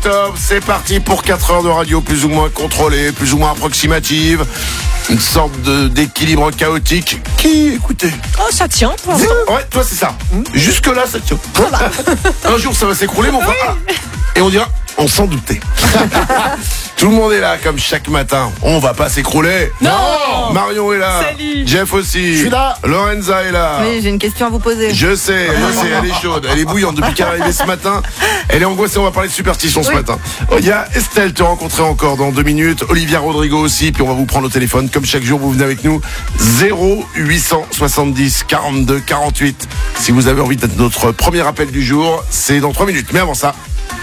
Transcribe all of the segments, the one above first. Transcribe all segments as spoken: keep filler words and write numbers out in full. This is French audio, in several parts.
octobre, c'est parti pour quatre heures de radio plus ou moins contrôlée, plus ou moins approximative. Une sorte de, d'équilibre chaotique qui, écoutez... Oh, ça tient, toi. Ouais, toi, c'est ça. Mmh. Jusque-là, ça tient. Un jour, ça va s'écrouler, mon frère. Oui. Et on dira, on s'en doutait. Tout le monde est là, comme chaque matin. On va pas s'écrouler. Non. Marion est là. Salut. Jeff aussi. Je suis là. Lorenza est là. Oui, j'ai une question à vous poser. Je sais, je sais, elle est chaude, elle est bouillante depuis qu'elle est arrivée ce matin. Elle est angoissée, on va parler de superstition oui. ce matin. Il y a Estelle, te rencontrer encore dans deux minutes. Olivia Rodrigo aussi, puis on va vous prendre au téléphone. Comme chaque jour, vous venez avec nous. zéro huit cent soixante-dix quarante-deux quarante-huit. Si vous avez envie d'être notre premier appel du jour, c'est dans trois minutes. Mais avant ça,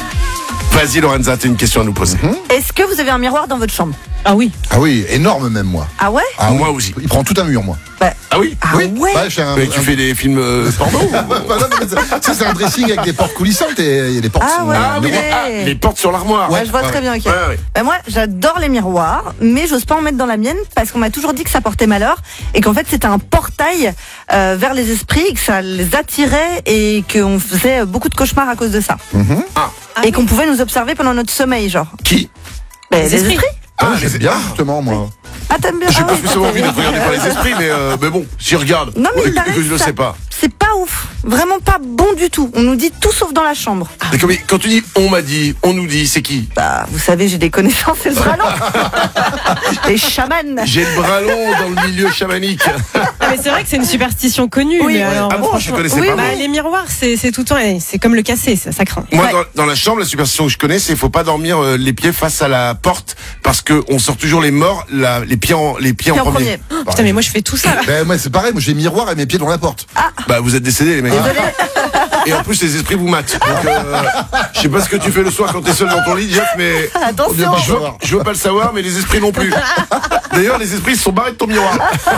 vas-y Lorenza, t'as une question à nous poser. Mm-hmm. Est-ce que vous avez un miroir dans votre chambre? Ah oui. Ah oui, énorme même moi. Ah ouais? Ah moi oui. aussi. Il prend tout un mur moi. Bah, ah oui. Ah oui. ouais. Bah, un, mais tu un... fais des films euh, porno ou... bah, non, mais ça c'est un dressing avec des portes coulissantes et il y a des portes. Ah ouais. Ah oui, les, ah, les portes sur l'armoire. Ouais, je vois ouais. très bien. Ok. Ouais, ouais. Bah, moi, j'adore les miroirs, mais j'ose pas en mettre dans la mienne parce qu'on m'a toujours dit que ça portait malheur et qu'en fait c'était un portail euh, vers les esprits, que ça les attirait et qu'on faisait beaucoup de cauchemars à cause de ça. Mm-hmm. Ah. Et ah, qu'on pouvait nous observer pendant notre sommeil, genre. Qui? Bah, les, les esprits. esprits. Ah, j'aime bien justement moi. Ah, t'aimes bien? J'ai ah, pas ouais. spécialement envie d'être regardé par les esprits, mais, euh, mais bon, j'y regarde. Non, mais ouais, il paraît que je le ça, sais pas. C'est pas ouf. Vraiment pas bon du tout. On nous dit tout sauf dans la chambre. Ah. Quand, quand tu dis on m'a dit, on nous dit, c'est qui? Bah, vous savez, j'ai des connaissances, c'est le bras long. Les chamans. J'ai le bras long dans le milieu chamanique. Ah, mais c'est vrai que c'est une superstition connue. Oui, mais oui. alors, ah bon, je connaissais oui, pas. Bah, les miroirs, c'est, c'est tout le temps, c'est comme le casser, ça, ça craint. Moi, ouais. dans, dans la chambre, la superstition que je connais, c'est qu'il faut pas dormir euh, les pieds face à la porte parce que on sort toujours les morts, la, les pieds en, les pieds en, en premier. premier. Oh, putain, mais moi je fais tout ça. Là. Ben, moi c'est pareil, moi j'ai le miroir et mes pieds devant la porte. Ah. Bah, vous êtes décédés, les mecs. Désolé. Et en plus, les esprits vous matent. Donc, euh, je sais pas ce que tu fais le soir quand t'es seul dans ton lit, Jeff, mais attention. Je veux, je veux pas le savoir, mais les esprits non plus. D'ailleurs, les esprits se sont barrés de ton miroir.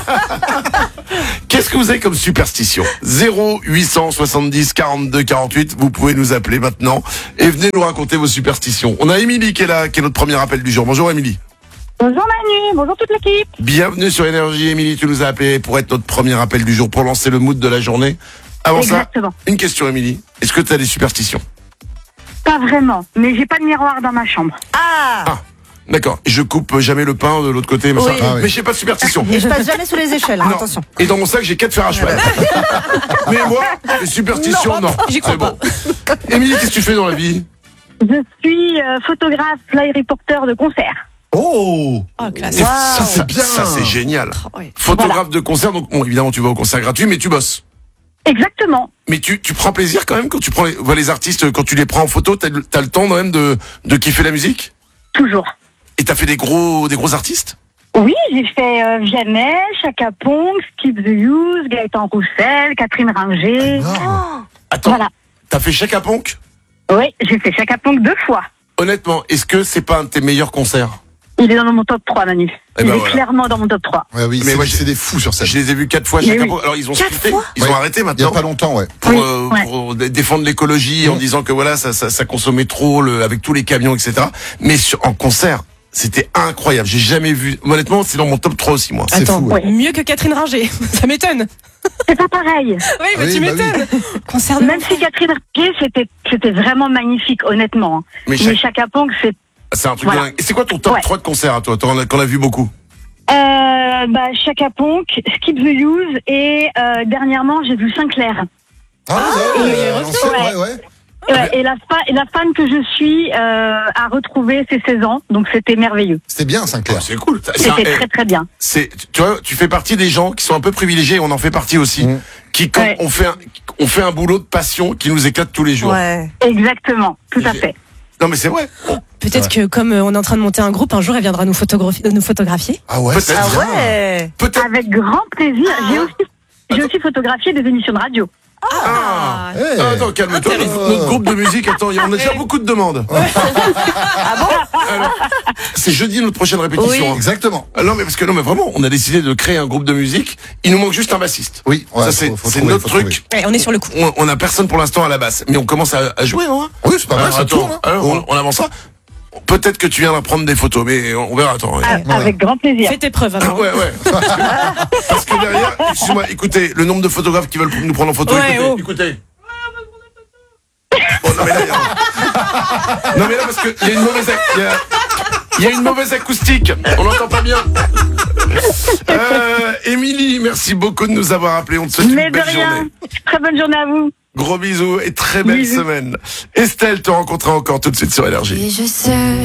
Qu'est-ce que vous avez comme superstition? zéro huit cent soixante-dix quarante-deux quarante-huit. Vous pouvez nous appeler maintenant et venez nous raconter vos superstitions. On a Émilie qui est là, qui est notre premier appel du jour. Bonjour Émilie. Bonjour Manu, bonjour toute l'équipe. Bienvenue sur Énergie. Émilie, tu nous as appelé pour être notre premier appel du jour, pour lancer le mood de la journée. Avant Exactement. ça, une question Émilie. Est-ce que tu as des superstitions? Pas vraiment, mais j'ai pas de miroir dans ma chambre. Ah, ah. D'accord. Je coupe jamais le pain de l'autre côté, mais, oui. ça... ah, oui. mais j'ai pas de superstition. Et je passe jamais sous les échelles, hein, non. attention. Et dans mon sac, j'ai quatre fers à cheval. Mais moi, les superstitions, non. non. J'y crois pas. Bon. Émilie, qu'est-ce que tu fais dans la vie? Je suis euh, photographe, fly reporter de concert. Oh, oh classe. Wow. Ça c'est bien. Ça c'est génial. Oh, ouais. Photographe voilà. de concert, donc bon, évidemment tu vas au concert gratuit, mais tu bosses. Exactement. Mais tu, tu prends plaisir quand même quand tu prends les, vois les artistes, quand tu les prends en photo, t'as, t'as le temps quand même de, de kiffer la musique? Toujours. Et t'as fait des gros, des gros artistes? Oui, j'ai fait euh, Vianney, Chaka Ponk, Skip the Use, Gaëtan Roussel, Catherine Ringer. Oh. Attends, Voilà. t'as fait Chaka Ponk? Oui, j'ai fait Chaka Ponk deux fois. Honnêtement, est-ce que c'est pas un de tes meilleurs concerts? Il est dans mon top trois, Manu. Eh Il ben est voilà. clairement dans mon top trois. Ouais, oui, Mais c'est, moi, c'est des fous sur scène. Je les ai vus quatre fois Mais Chaka oui. Ponk. Alors ils ont Quatre splitté, fois ils Ouais. ont arrêté Il y a maintenant. pas longtemps, ouais. Pour, Oui, euh, ouais. pour dé- défendre l'écologie en Mmh. disant que voilà ça, ça, ça consommait trop le, avec tous les camions, et cetera. Mais sur, en concert, c'était incroyable. J'ai jamais vu. Honnêtement, c'est dans mon top trois aussi moi. C'est Attends, fou, ouais. mieux que Catherine Ringer. Ça m'étonne. C'est pas pareil. Oui, bah, Oui, tu bah m'étonnes. Concert de Même si Catherine Ringer, c'était, c'était vraiment magnifique, honnêtement. Mais Mais chaque- Chaka Ponk, c'est C'est un truc Voilà. de dingue. Et c'est quoi ton top Ouais. trois de concert à toi? T'en as, qu'on a vu beaucoup. Euh, bah, Chaka Ponk, Skip the Use et euh, dernièrement j'ai vu Sinclair. Ah, ouais, et- ouais, et- l'ancienne, ouais. ouais, ouais. Ouais, et, la fa- et la fan que je suis euh, a retrouvé ses seize ans, donc c'était merveilleux. C'était bien Sinclair. C'est cool. C'est, un- C'était eh, très très bien. c'est, tu vois, tu fais partie des gens qui sont un peu privilégiés. On en fait partie aussi. Mmh. Qui, quand Ouais. on fait, un, on fait un boulot de passion qui nous éclate tous les jours. Ouais. Exactement, tout à J'ai- fait. Non mais c'est vrai. Peut-être que comme euh, on est en train de monter un groupe, un jour elle viendra nous photographier. Nous photographier. Ah ouais, Peut-être. c'est Ah bien. ouais. Peut-être. Avec grand plaisir. J'ai aussi, j'ai aussi photographié des émissions de radio. Ah. Hey. Ah, attends, calme-toi. Intéressant. Notre, notre groupe de musique, attends, il y en a déjà beaucoup de demandes. Ah bon? Alors, c'est jeudi notre prochaine répétition. Oui. hein. Exactement. Ah non mais parce que non mais vraiment, on a décidé de créer un groupe de musique. Il nous manque juste un bassiste. Oui, ouais, Ça c'est, faut- faut c'est trouver, notre faut truc. Ouais, on est sur le coup. On, on a personne pour l'instant à la basse, mais on commence à, à jouer, non? Oui, c'est pas mal, Alors, ça attends, tourne. hein. alors, on, on avance ça. Peut-être que tu viendras prendre des photos, mais on verra. Attends. Ouais. Ah, Ouais. Avec grand plaisir. Fais tes preuves alors. Ouais, ouais. Parce que, parce que derrière, excuse-moi, écoutez, le nombre de photographes qui veulent nous prendre en photo, Ouais, écoutez, oh. écoutez. Bon, non, mais là, il y a- Non mais là parce qu'il y a une mauvaise ac- il y a, il y a une mauvaise acoustique. On n'entend pas bien. Euh, Émilie, merci beaucoup de nous avoir appelés. On te souhaite Mais une de belle rien. journée. Très bonne journée à vous. Gros bisous et très belle Bisous. semaine. Estelle te rencontrera encore tout de suite sur Énergie. Et je sais